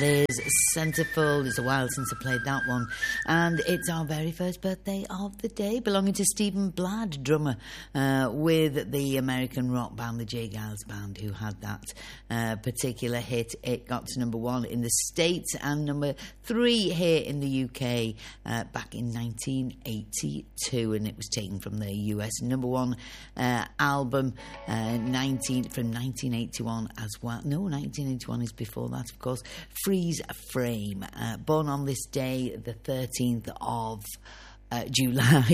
There's Centerfold. It's a while since I played that one. And it's our very first birthday of the day, belonging to Stephen Bladd, drummer with the American rock band, the J. Geils Band, who had that particular hit. It got to number 1 in the States and number 3 here in the UK back in 1982, and it was taken from their US number 1 album from 1981 as well. No, 1981 is before that, of course. Freeze Frame, born on this day, the 13th of July.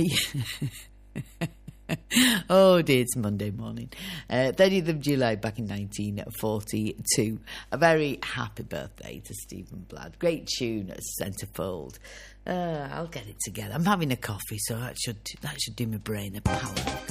Oh dear, it's Monday morning. 30th of July back in 1942. A very happy birthday to Stephen Bladd. Great tune, Centerfold. I'll get it together. I'm having a coffee, so that should do my brain a power.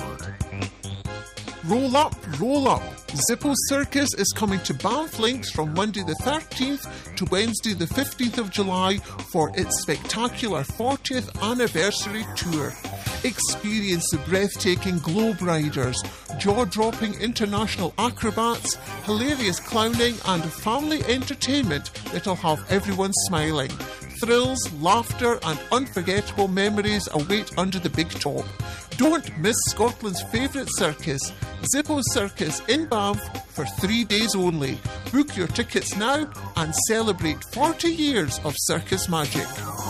Roll up, roll up. Zippo Circus is coming to Banff Links from Monday the 13th to Wednesday the 15th of July for its spectacular 40th anniversary tour. Experience the breathtaking Globe Riders, jaw-dropping international acrobats, hilarious clowning and family entertainment that'll have everyone smiling. Thrills, laughter and unforgettable memories await under the big top. Don't miss Scotland's favourite circus, Zippo Circus in Banff for 3 days only. Book your tickets now and celebrate 40 years of circus magic.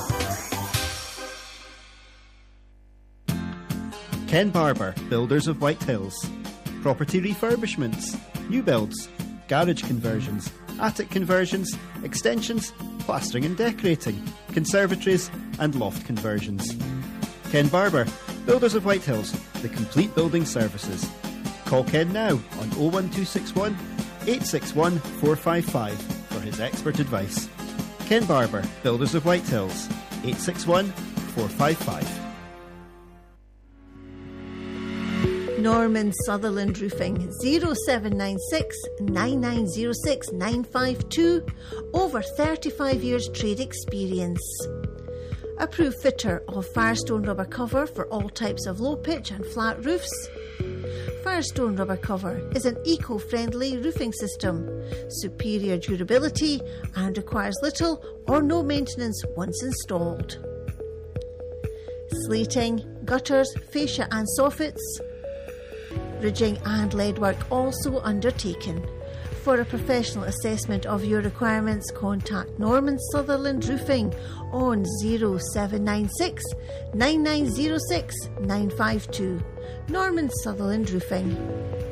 Ken Barber, Builders of White Hills. Property refurbishments, new builds, garage conversions, attic conversions, extensions, plastering and decorating, conservatories and loft conversions. Ken Barber, Builders of White Hills, the complete building services. Call Ken now on 01261 861 455 for his expert advice. Ken Barber, Builders of White Hills, 861 455. Norman Sutherland Roofing, 0796 9906 952. Over 35 years trade experience. Approved fitter of Firestone rubber cover for all types of low pitch and flat roofs. Firestone rubber cover is an eco-friendly roofing system, superior durability and requires little or no maintenance once installed. Slating, gutters, fascia and soffits. Ridging and lead work also undertaken. For a professional assessment of your requirements, contact Norman Sutherland Roofing on 0796 9906 952. Norman Sutherland Roofing.